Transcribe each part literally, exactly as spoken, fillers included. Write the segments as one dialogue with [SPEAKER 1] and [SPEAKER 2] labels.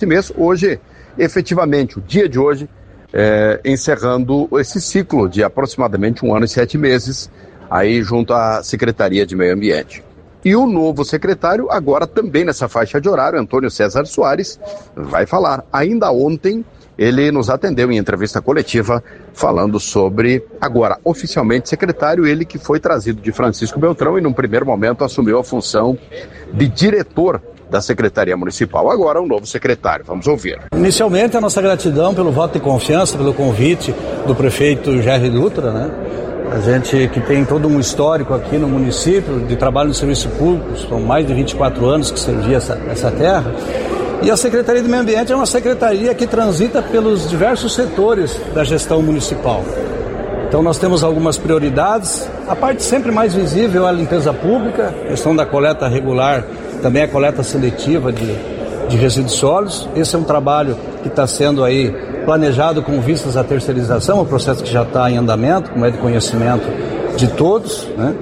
[SPEAKER 1] mês, hoje, efetivamente, o dia de hoje, é, encerrando esse ciclo de aproximadamente um ano e sete meses, aí junto à Secretaria de Meio Ambiente. E o novo secretário, agora também nessa faixa de horário, Antônio César Soares, vai falar. Ainda ontem, ele nos atendeu em entrevista coletiva, falando sobre, agora, oficialmente secretário, ele que foi trazido de Francisco Beltrão e, num primeiro momento, assumiu a função de diretor da Secretaria Municipal. Agora, um novo secretário. Vamos ouvir.
[SPEAKER 2] Inicialmente, a nossa gratidão pelo voto de confiança, pelo convite do prefeito Jerry Dutra, né? A gente que tem todo um histórico aqui no município de trabalho no serviço público, são mais de vinte e quatro anos que servi essa, essa terra. E a Secretaria do Meio Ambiente é uma secretaria que transita pelos diversos setores da gestão municipal. Então nós temos algumas prioridades. A parte sempre mais visível é a limpeza pública, questão da coleta regular, também a coleta seletiva de, de resíduos sólidos. Esse é um trabalho que está sendo aí planejado com vistas à terceirização, um processo que já está em andamento, como é de conhecimento de todos, né?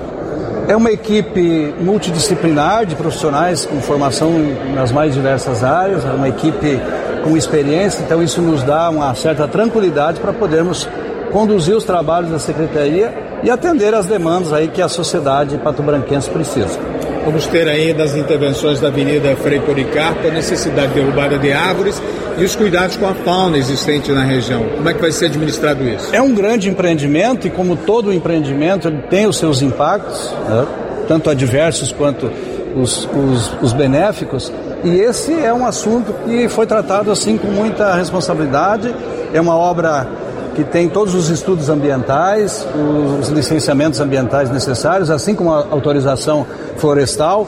[SPEAKER 2] É uma equipe multidisciplinar de profissionais com formação nas mais diversas áreas, é uma equipe com experiência, então isso nos dá uma certa tranquilidade para podermos conduzir os trabalhos da Secretaria e atender às demandas aí que a sociedade patobranquense precisa.
[SPEAKER 3] Vamos ter ainda as intervenções da Avenida Frei Policarpo, a necessidade de derrubada de árvores e os cuidados com a fauna existente na região. Como é que vai ser administrado isso?
[SPEAKER 2] É um grande empreendimento e, como todo empreendimento, ele tem os seus impactos, né? Tanto adversos quanto os, os, os benéficos. E esse é um assunto que foi tratado assim com muita responsabilidade. É uma obra que tem todos os estudos ambientais, os licenciamentos ambientais necessários, assim como a autorização florestal,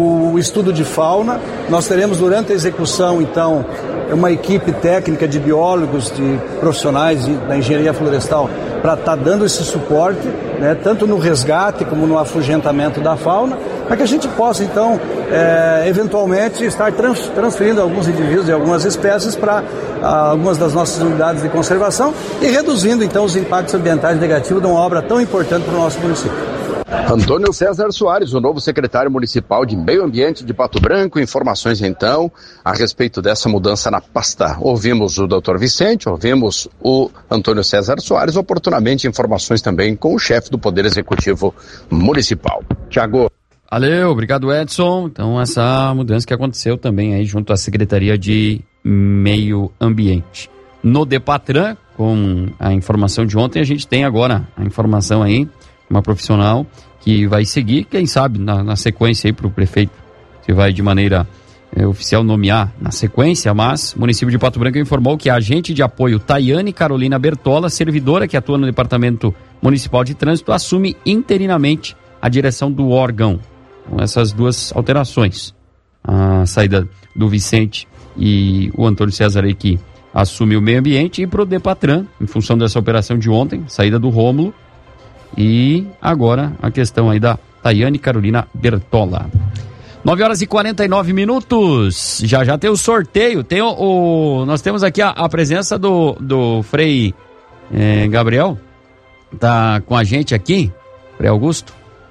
[SPEAKER 2] o estudo de fauna. Nós teremos durante a execução, então, uma equipe técnica de biólogos, de profissionais da engenharia florestal para estar tá dando esse suporte, né, tanto no resgate como no afugentamento da fauna, para que a gente possa, então, é, eventualmente estar trans, transferindo alguns indivíduos e algumas espécies para ah, algumas das nossas unidades de conservação e reduzindo, então, os impactos ambientais negativos de uma obra tão importante para o nosso município.
[SPEAKER 1] Antônio César Soares, o novo secretário municipal de Meio Ambiente de Pato Branco. Informações, então, a respeito dessa mudança na pasta. Ouvimos o doutor Vicente, ouvimos o Antônio César Soares, oportunamente informações também com o chefe do Poder Executivo Municipal. Tiago.
[SPEAKER 4] Valeu, obrigado, Edson. Então, essa mudança que aconteceu também aí junto à Secretaria de Meio Ambiente. No Depatran, com a informação de ontem, a gente tem agora a informação aí, uma profissional que vai seguir, quem sabe, na, na sequência aí para o prefeito, se vai de maneira é, oficial nomear na sequência, mas o município de Pato Branco informou que a agente de apoio Tayane Carolina Bertola, servidora que atua no Departamento Municipal de Trânsito, assume interinamente a direção do órgão. Com essas duas alterações, a saída do Vicente e o Antônio César aí que assume o meio ambiente, e para o Depatran, em função dessa operação de ontem, saída do Rômulo. E agora a questão aí da Tayane Carolina Bertola. nove horas e quarenta e nove minutos. Já já tem o sorteio. Tem o, o nós temos aqui a, a presença do, do Frei é, Gabriel. Tá com a gente aqui, Frei Augusto.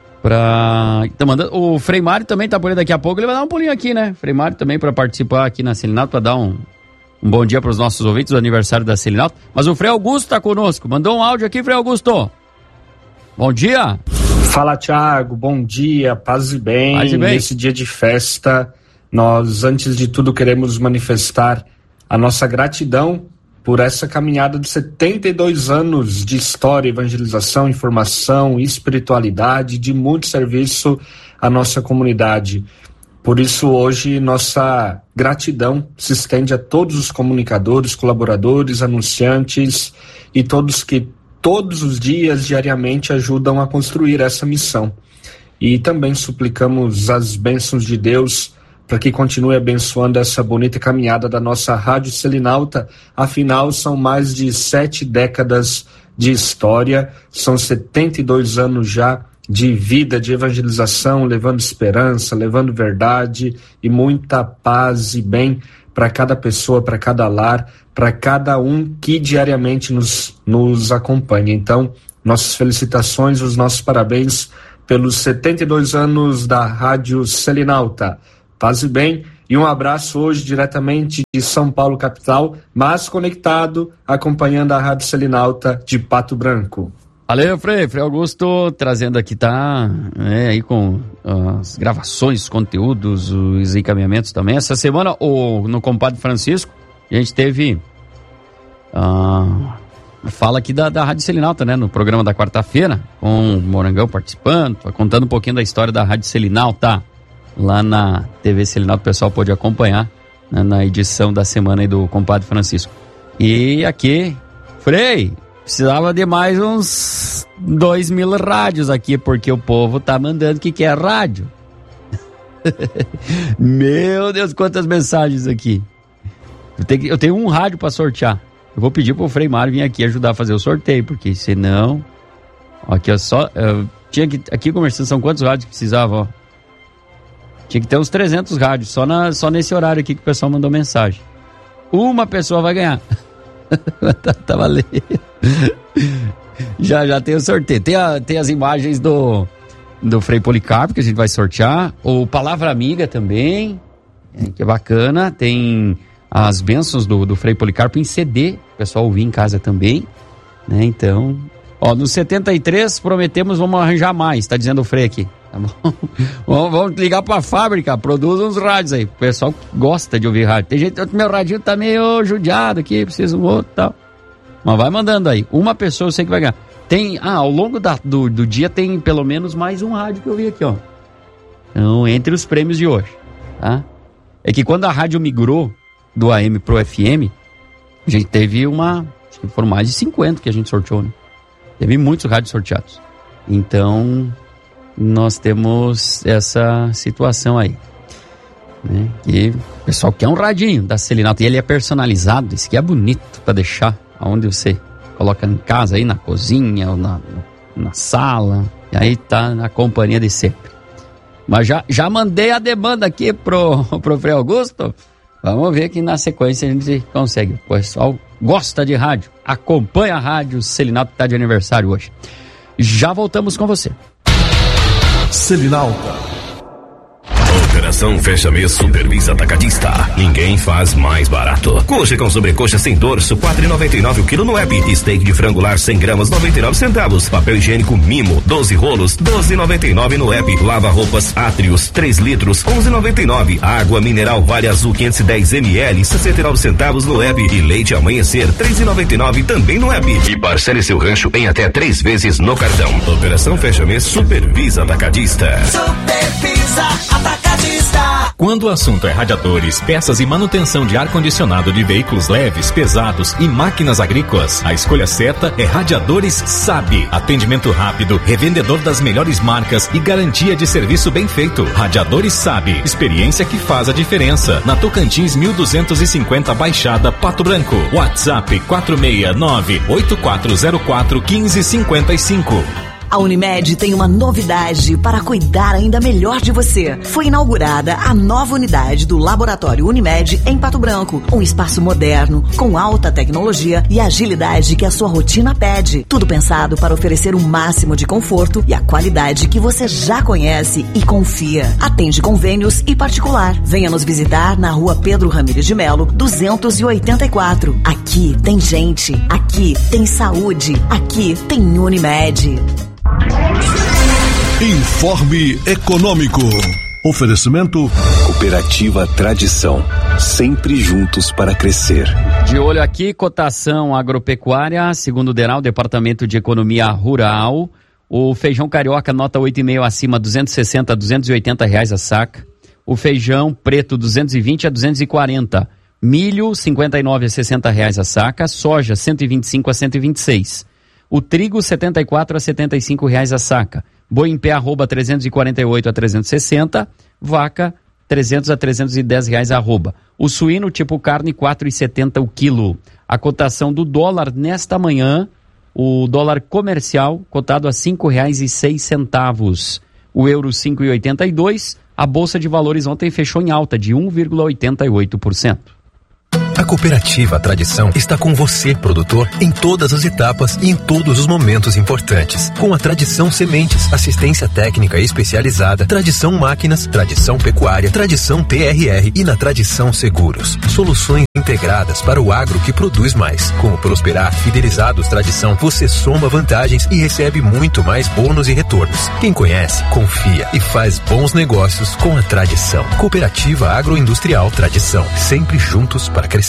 [SPEAKER 4] Pra, tá mandando, o Frei Mário também tá por aí daqui a pouco. Ele vai dar um pulinho aqui, né? Frei Mário também para participar aqui na Celinato, para dar um, um bom dia para os nossos ouvintes do aniversário da Celinato. Mas o Frei Augusto tá conosco. Mandou um áudio aqui, Frei Augusto. Bom dia.
[SPEAKER 5] Fala, Thiago. Bom dia. Paz e bem.
[SPEAKER 4] Paz e bem.
[SPEAKER 5] Nesse dia de festa, nós, antes de tudo, queremos manifestar a nossa gratidão por essa caminhada de setenta e dois anos de história, evangelização, informação, espiritualidade, de muito serviço à nossa comunidade. Por isso, hoje, nossa gratidão se estende a todos os comunicadores, colaboradores, anunciantes e todos que todos os dias, diariamente, ajudam a construir essa missão. E também suplicamos as bênçãos de Deus para que continue abençoando essa bonita caminhada da nossa Rádio Selinalta. Afinal, são mais de sete décadas de história, são setenta e dois anos já de vida, de evangelização, levando esperança, levando verdade e muita paz e bem para cada pessoa, para cada lar, para cada um que diariamente nos, nos acompanha. Então, nossas felicitações, os nossos parabéns pelos setenta e dois anos da Rádio Selinalta. Paz e bem, E um abraço hoje diretamente de São Paulo, capital, mas conectado, acompanhando a Rádio Selinalta de Pato Branco.
[SPEAKER 4] Valeu, Frei. Frei Augusto trazendo aqui, tá? É, aí com uh, as gravações, os conteúdos, os encaminhamentos também. Essa semana, o, no Compadre Francisco, a gente teve uh, fala aqui da, da Rádio Selinalta, né? No programa da quarta-feira, com o Morangão participando, contando um pouquinho da história da Rádio Selinalta. Lá na T V Selinalta, o pessoal pode acompanhar, né, na edição da semana aí do Compadre Francisco. E aqui, Frei, precisava de mais uns dois mil rádios aqui, porque o povo tá mandando que quer rádio. Meu Deus, quantas mensagens aqui. Eu tenho, eu tenho um rádio para sortear. Eu vou pedir pro Frei Mário vir aqui ajudar a fazer o sorteio, porque senão... Aqui, ó, só... Eu tinha que, aqui conversando, são quantos rádios que precisava, ó? Tinha que ter uns trezentos rádios, só, na, só nesse horário aqui que o pessoal mandou mensagem. Uma pessoa vai ganhar. tá, tá valendo. já, já tem o sorteio. Tem, a, tem as imagens do, do Frei Policarpo, que a gente vai sortear. O Palavra Amiga também, é, que é bacana. Tem as bênçãos do, do Frei Policarpo em C D, o pessoal ouvir em casa também, né? Então, ó, no setenta e três prometemos, vamos arranjar mais, tá dizendo o Frei aqui. Tá bom? vamos, vamos ligar pra fábrica, produz uns rádios aí. O pessoal gosta de ouvir rádio. Tem gente, meu radinho tá meio judiado aqui, precisa um outro e tal. Mas vai mandando aí. Uma pessoa eu sei que vai ganhar. Tem, ah, ao longo da, do, do dia tem pelo menos mais um rádio que eu vi aqui, ó. Então, entre os prêmios de hoje, tá? É que quando a rádio migrou do A M pro F M, a gente teve uma, acho que foram mais de cinquenta que a gente sorteou, né? Teve muitos rádios sorteados. Então... nós temos essa situação aí, né? Que o pessoal quer um radinho da Selinalta, e ele é personalizado, isso que é bonito para deixar aonde você coloca em casa, aí na cozinha ou na, na sala, e aí tá na companhia de sempre. Mas já, já mandei a demanda aqui pro, pro Frei Augusto, vamos ver que na sequência a gente consegue. O pessoal gosta de rádio, acompanha a rádio Selinalta, que tá de aniversário hoje. Já voltamos com você.
[SPEAKER 6] Selinalta.
[SPEAKER 7] Operação Fecha Mês Supervisa Atacadista. Ninguém faz mais barato. Coxa com sobrecoxa sem dorso, quatro reais e noventa e nove centavos o quilo no app. Steak de frango lar cem gramas, noventa e nove centavos. Papel higiênico Mimo, doze rolos, doze reais e noventa e nove centavos no app. Lava roupas Atrius, três litros, onze reais e noventa e nove centavos. Água mineral Vale Azul quinhentos e dez mililitros, sessenta e nove centavos no app. E leite Amanhecer, três reais e noventa e nove centavos também no app. E parcele seu rancho em até três vezes no cartão. Operação Fecha Mês Supervisa Atacadista.
[SPEAKER 8] Supervisa Atacadista.
[SPEAKER 9] Quando o assunto é radiadores, peças e manutenção de ar-condicionado de veículos leves, pesados e máquinas agrícolas, a escolha certa é Radiadores Sabe. Atendimento rápido, revendedor das melhores marcas e garantia de serviço bem feito. Radiadores Sabe. Experiência que faz a diferença. Na Tocantins mil duzentos e cinquenta Baixada, Pato Branco. WhatsApp quatro seis nove, oito quatro zero quatro, um cinco cinco cinco.
[SPEAKER 10] A Unimed tem uma novidade para cuidar ainda melhor de você. Foi inaugurada a nova unidade do Laboratório Unimed em Pato Branco. Um espaço moderno, com alta tecnologia e agilidade que a sua rotina pede. Tudo pensado para oferecer o máximo de conforto e a qualidade que você já conhece e confia. Atende convênios e particular. Venha nos visitar na rua Pedro Ramires de Melo, duzentos e oitenta e quatro. Aqui tem gente, aqui tem saúde, aqui tem Unimed.
[SPEAKER 6] Informe Econômico. Oferecimento
[SPEAKER 7] Cooperativa Tradição, sempre juntos para crescer.
[SPEAKER 4] De olho aqui, cotação agropecuária, segundo o DERAL, Departamento de Economia Rural. O feijão carioca nota oito vírgula cinco acima, duzentos e sessenta a duzentos e oitenta reais a saca. O feijão preto duzentos e vinte a duzentos e quarenta. Milho cinquenta e nove a sessenta reais a saca. Soja cento e vinte e cinco a cento e vinte e seis. O trigo setenta e quatro a setenta e cinco reais a saca. Boi em pé arroba trezentos e quarenta e oito a trezentos e sessenta. Vaca trezentos a trezentos e dez reais arroba. O suíno tipo carne quatro reais e setenta o quilo. A cotação do dólar nesta manhã, o dólar comercial cotado a cinco reais e seis centavos. O euro cinco reais e oitenta e dois. A bolsa de valores ontem fechou em alta de um vírgula oitenta e oito por cento.
[SPEAKER 11] A Cooperativa Tradição está com você, produtor, em todas as etapas e em todos os momentos importantes. Com a Tradição Sementes, assistência técnica especializada, Tradição Máquinas, Tradição Pecuária, Tradição T R R e na Tradição Seguros. Soluções integradas para o agro que produz mais. Com o Prosperar Fidelizados Tradição, você soma vantagens e recebe muito mais bônus e retornos. Quem conhece, confia e faz bons negócios com a Tradição. Cooperativa Agroindustrial Tradição, sempre juntos para crescer.